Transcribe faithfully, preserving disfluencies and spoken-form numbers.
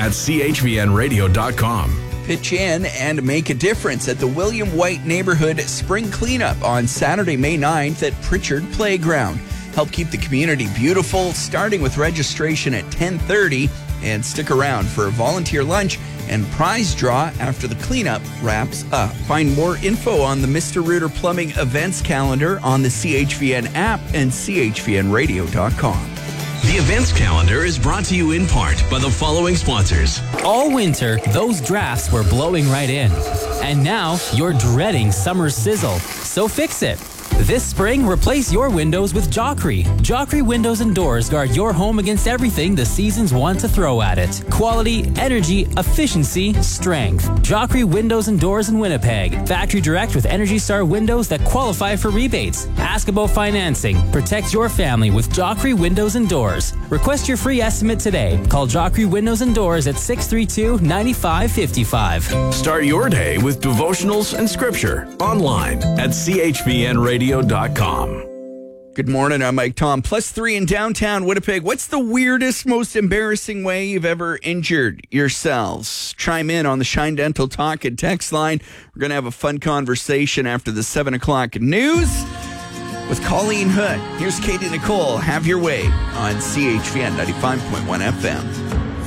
at c h v n radio dot com. Pitch in and make a difference at the William White Neighborhood Spring Cleanup on Saturday, May ninth at Pritchard Playground. Help keep the community beautiful, starting with registration at ten thirty, and stick around for a volunteer lunch and prize draw after the cleanup wraps up. Find more info on the Mister Rooter Plumbing events calendar on the C H V N app and c h v n radio dot com. The events calendar is brought to you in part by the following sponsors. All winter, those drafts were blowing right in. And now, you're dreading summer sizzle. So fix it. This spring, replace your windows with Joffrey. Joffrey Windows and Doors guard your home against everything the seasons want to throw at it. Quality, energy, efficiency, strength. Joffrey Windows and Doors in Winnipeg. Factory direct with Energy Star windows that qualify for rebates. Ask about financing. Protect your family with Joffrey Windows and Doors. Request your free estimate today. Call Joffrey Windows and Doors at six three two, nine five five five. Start your day with devotionals and scripture online at c h v n radio dot com. Good morning, I'm Mike Tom. Plus three in downtown Winnipeg. What's the weirdest, most embarrassing way you've ever injured yourselves? Chime in on the Shine Dental Talk and text line. We're going to have a fun conversation after the seven o'clock news with Colleen Hood. Here's Katie Nicole. Have your way on C H V N ninety-five point one F M.